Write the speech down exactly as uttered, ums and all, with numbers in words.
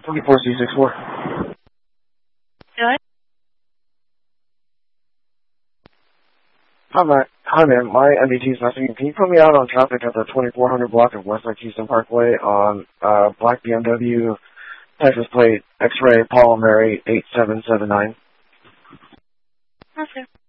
twenty-four C sixty-four. Good. Hi, man. Hi, man. My M D T is messaging. Can you put me out on traffic at the twenty-four hundred block of Westlake Houston Parkway on uh, black B M W, Texas plate, X-ray, Paul Mary, eight seven seven nine? Okay.